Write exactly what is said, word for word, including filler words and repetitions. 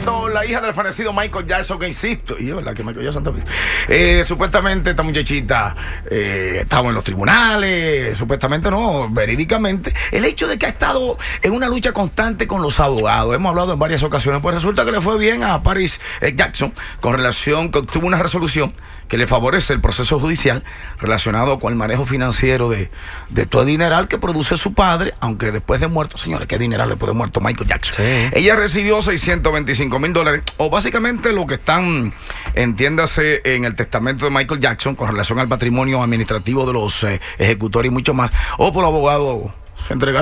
tanto, la hija del fallecido Michael Jackson, que insisto, y es verdad que Michael Jackson también, eh, supuestamente esta muchachita eh, estaba en los tribunales, supuestamente no, verídicamente, el hecho de que ha estado en una lucha constante con los abogados, hemos hablado en varias ocasiones, pues resulta que le fue bien a Paris eh, Jackson con relación, que obtuvo una resolución que le favorece el proceso judicial relacionado con el manejo financiero de, de todo el dineral que produce su padre, aunque después de muerto, señores, qué dineral después de muerto Michael Jackson. Sí. Ella recibió seiscientos veinticinco mil dólares, o básicamente lo que están, entiéndase, en el testamento de Michael Jackson con relación al patrimonio administrativo de los eh, ejecutores y mucho más, o por abogado se entregaron